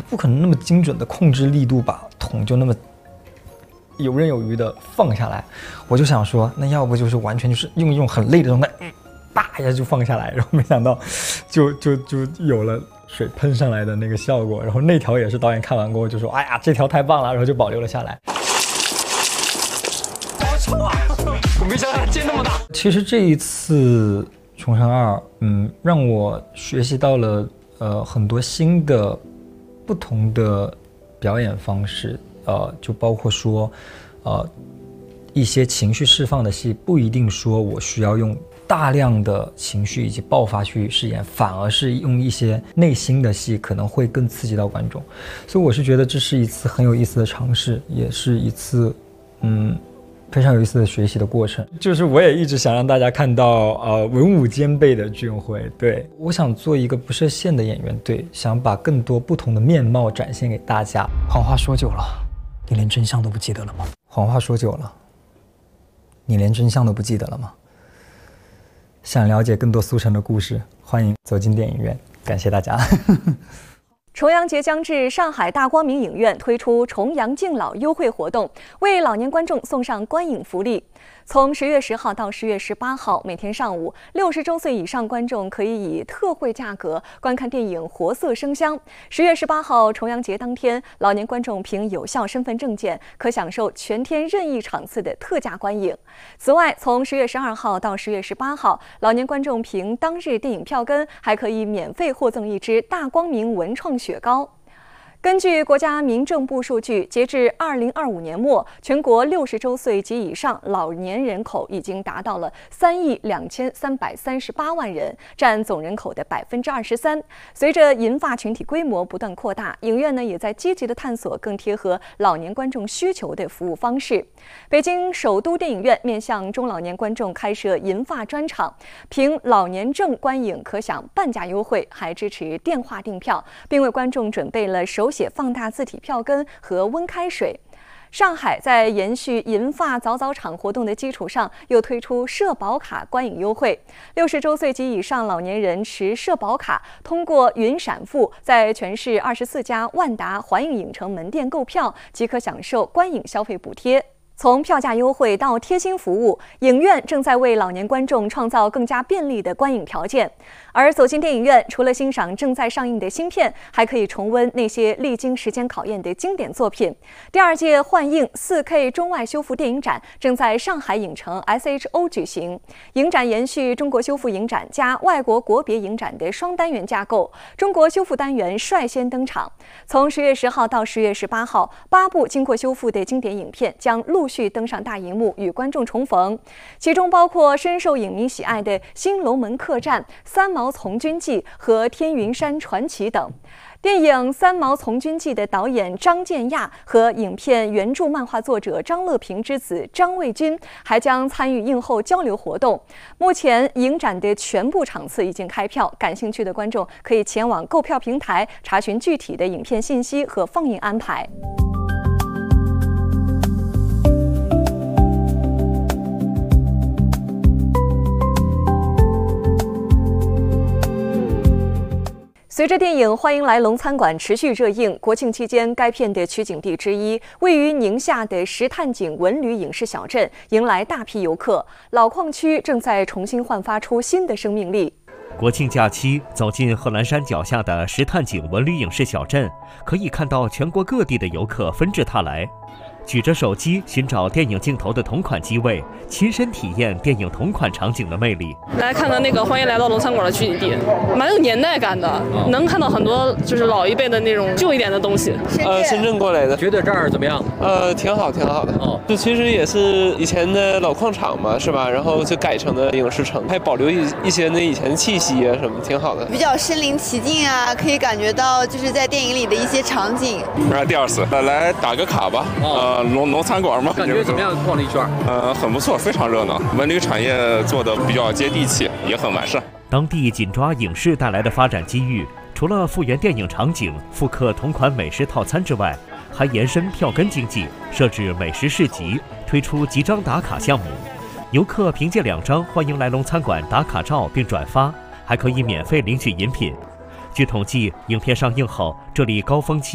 不可能那么精准的控制力度，把桶就那么游刃有余的放下来。我就想说，那要不就是完全就是用一种很累的状态，叭一下就放下来，然后没想到就有了水喷上来的那个效果。然后那条也是导演看完过后就说，哎呀，这条太棒了，然后就保留了下来。 好臭啊！我没想到它劲那么大。其实这一次重生2，让我学习到了很多新的不同的表演方式，就包括说一些情绪释放的戏，不一定说我需要用大量的情绪以及爆发去饰演，反而是用一些内心的戏可能会更刺激到观众。所以我是觉得这是一次很有意思的尝试，也是一次非常有意思的学习的过程。就是我也一直想让大家看到文武兼备的俊辉。对，我想做一个不设限的演员，对，想把更多不同的面貌展现给大家。 谎话说久了，你连真相都不记得了吗？ 谎话说久了，你连真相都不记得了吗？想了解更多苏城的故事，欢迎走进电影院。感谢大家。 重阳节将至，上海大光明影院推出重阳敬老优惠活动，为老年观众送上观影福利。从10月10号到10月18号，每天上午，60周岁以上观众可以以特惠价格观看电影《活色生香》。10月18号重阳节当天，老年观众凭有效身份证件可享受全天任意场次的特价观影。此外，从10月12号到10月18号，老年观众凭当日电影票根还可以免费获赠一支大光明文创雪糕。根据国家民政部数据，截至2025年末，全国60周岁及以上老年人口已经达到了3.2338亿人，占总人口的23%。随着银发群体规模不断扩大，影院也在积极地探索更贴合老年观众需求的服务方式。北京首都电影院面向中老年观众开设银发专场，凭老年证观影可享半价优惠，还支持电话订票，并为观众准备了手写放大字体票根和温开水。上海在延续银发早早场活动的基础上，又推出社保卡观影优惠。60周岁及以上老年人持社保卡，通过云闪付，在全市24家万达环影影城门店购票，即可享受观影消费补贴。从票价优惠到贴心服务，影院正在为老年观众创造更加便利的观影条件。而走进电影院，除了欣赏正在上映的新片，还可以重温那些历经时间考验的经典作品。第2届幻映 4K 中外修复电影展正在上海影城 SHO 举行。影展延续中国修复影展加外国国别影展的双单元架构，中国修复单元率先登场。从10月10号到10月18号，8部经过修复的经典影片将陆续登上大荧幕与观众重逢，其中包括深受影迷喜爱的《新龙门客栈》、《三毛从军记》和《天云山传奇》等。电影《三毛从军记》的导演张建亚和影片原著漫画作者张乐平之子张卫军还将参与映后交流活动。目前影展的全部场次已经开票，感兴趣的观众可以前往购票平台查询具体的影片信息和放映安排。随着电影《欢迎来龙餐馆》持续热映，国庆期间该片的取景地之一位于宁夏的石炭井文旅影视小镇迎来大批游客，老矿区正在重新焕发出新的生命力。 国庆假期走进贺兰山脚下的石炭井文旅影视小镇，可以看到全国各地的游客纷至沓来。举着手机寻找电影镜头的同款机位，亲身体验电影同款场景的魅力。 来看到那个欢迎来到龙餐馆的取景地，蛮有年代感的，能看到很多就是老一辈的那种旧一点的东西。 深圳过来的， 觉得这儿怎么样？ 挺好的。哦，这其实也是以前的老矿场嘛，是吧？然后就改成的影视城，还保留一些那以前的气息啊什么，挺好的。 比较身临其境啊，可以感觉到就是在电影里的一些场景。 第2次来打个卡吧。农餐馆嘛， 感觉怎么样？逛了一圈， 很不错，非常热闹。文旅产业做的比较接地气，也很完善。 当地紧抓影视带来的发展机遇，除了复原电影场景、复刻同款美食套餐之外，还延伸票根经济，设置美食市集，推出集章打卡项目。游客凭借2张欢迎来龙餐馆打卡照并转发，还可以免费领取饮品。据统计，影片上映后，这里高峰期